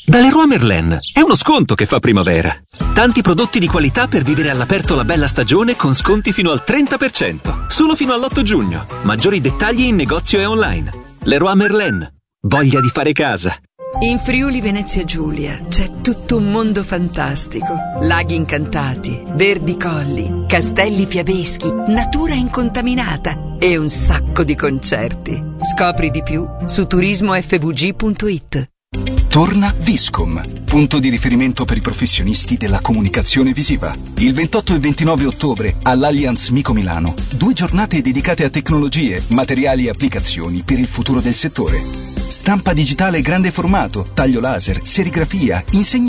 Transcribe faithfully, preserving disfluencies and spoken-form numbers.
Da Leroy Merlin è uno sconto che fa primavera. Tanti prodotti di qualità per vivere all'aperto la bella stagione con sconti fino al trenta per cento. Solo fino all'otto giugno. Maggiori dettagli in negozio e online. Leroy Merlin. Voglia di fare casa. In Friuli Venezia Giulia c'è tutto un mondo fantastico. Laghi incantati, verdi colli, castelli fiabeschi, natura incontaminata e un sacco di concerti. Scopri di più su turismo f v g punto i t. Torna Viscom, punto di riferimento per i professionisti della comunicazione visiva. Il ventotto e ventinove ottobre all'Allianz Mico Milano, due giornate dedicate a tecnologie, materiali e applicazioni per il futuro del settore. Stampa digitale grande formato, taglio laser, serigrafia, insegni